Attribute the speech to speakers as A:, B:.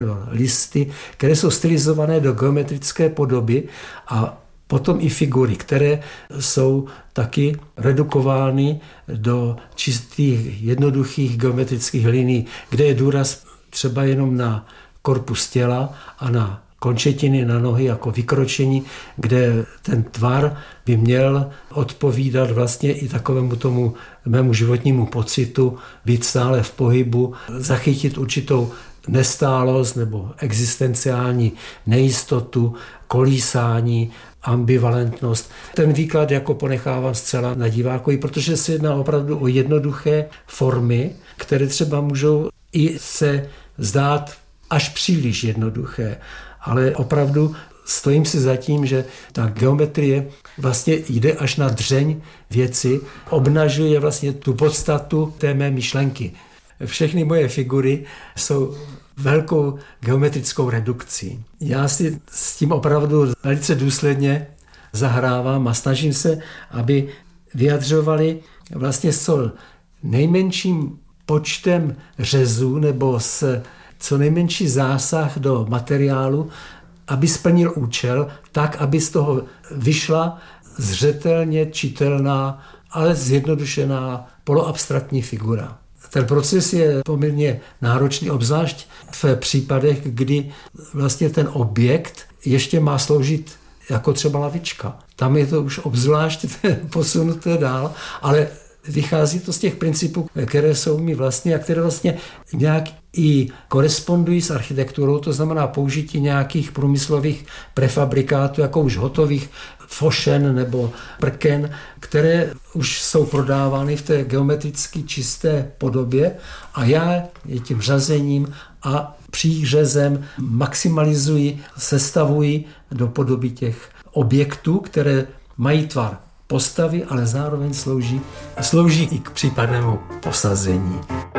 A: listy, které jsou stylizované do geometrické podoby a potom i figury, které jsou taky redukovány do čistých, jednoduchých geometrických linií, kde je důraz třeba jenom na korpus těla a na končetiny, na nohy jako vykročení, kde ten tvar by měl odpovídat vlastně i takovému tomu mému životnímu pocitu, být stále v pohybu, zachytit určitou nestálost nebo existenciální nejistotu, kolísání, ambivalentnost. Ten výklad jako ponechávám zcela na divákovi, protože se jedná opravdu o jednoduché formy, které třeba můžou i se zdát až příliš jednoduché, ale opravdu stojím si za tím, že ta geometrie vlastně jde až na dřeň věci, obnažuje vlastně tu podstatu té mé myšlenky. Všechny moje figury jsou velkou geometrickou redukcí. Já si s tím opravdu velice důsledně zahrávám a snažím se, aby vyjadřovali vlastně s nejmenším počtem řezů nebo s co nejmenší zásah do materiálu, aby splnil účel tak, aby z toho vyšla zřetelně čitelná, ale zjednodušená poloabstraktní figura. Ten proces je poměrně náročný, obzvlášť v případech, kdy vlastně ten objekt ještě má sloužit jako třeba lavička. Tam je to už obzvlášť posunuté dál, ale vychází to z těch principů, které jsou mi vlastně a které vlastně nějak i korespondují s architekturou, to znamená použití nějakých průmyslových prefabrikátů, jako už hotových fošen nebo prken, které už jsou prodávány v té geometricky čisté podobě a já je tím řazením a přířezem maximalizuji, sestavuji do podoby těch objektů, které mají tvar postavy, ale zároveň slouží i k případnému posazení.